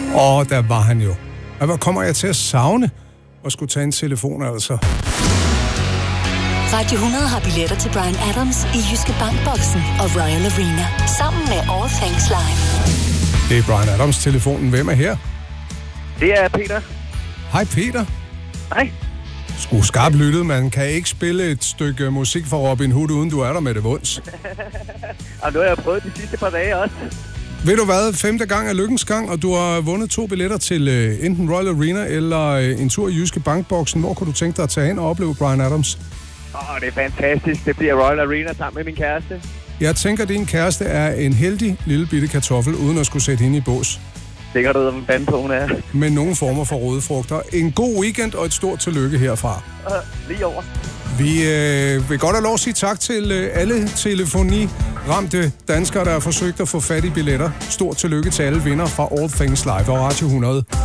Og der var han jo. Og hvor kommer jeg til at savne at skulle tage en telefon, altså. Radio 100 har billetter til Bryan Adams i Jyske Bankboksen og Royal Arena. Sammen med All Things Live. Det er Bryan Adams telefonen. Hvem er her? Det er Peter. Hej Peter. Hej. Sgu skarpt lyttet, man kan ikke spille et stykke musik fra Robin Hood, uden du er der med det vunds. Og nu har jeg prøvet de sidste par dage også. Ved du hvad? 5. gang er lykkens gang, og du har vundet 2 billetter til enten Royal Arena eller en tur i Jyske Bankboksen. Hvor kunne du tænke dig at tage hen og opleve Bryan Adams? Det er fantastisk. Det bliver Royal Arena sammen med min kæreste. Jeg tænker, at din kæreste er en heldig lille bitte kartoffel, uden at skulle sætte hende i bås. Det kan du vide, om bandtonen er. Med nogle former for røde frugter. En god weekend og et stort tillykke herfra. Lige over. Vi vil godt have lov at sige tak til alle telefoniramte danskere, der har forsøgt at få fat i billetter. Stort tillykke til alle vinder fra All Things Live og Radio 100.